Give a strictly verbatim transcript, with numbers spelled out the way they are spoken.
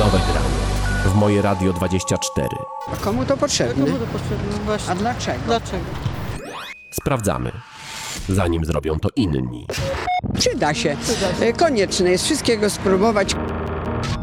Nowe granie w Moje Radio dwadzieścia cztery. A komu to potrzebne? Komu to potrzebne? Właśnie. A dlaczego? Dlaczego? Sprawdzamy, zanim zrobią to inni. Przyda się. E, Konieczne jest wszystkiego spróbować.